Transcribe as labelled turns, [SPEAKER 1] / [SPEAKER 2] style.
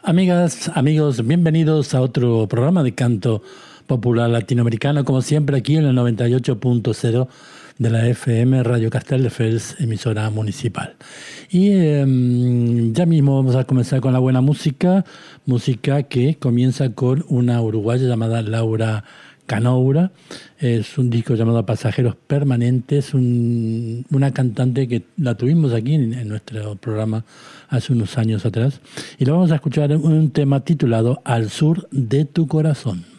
[SPEAKER 1] Amigas, amigos, bienvenidos a otro programa de canto popular latinoamericano, como siempre aquí en el 98.0 de la FM Radio Castelldefels, emisora municipal. Y ya mismo vamos a comenzar con la buena música que comienza con una uruguaya llamada Laura Canoura. Es un disco llamado Pasajeros Permanentes, una cantante que la tuvimos aquí en nuestro programa hace unos años atrás. Y lo vamos a escuchar en un tema titulado Al sur de tu corazón.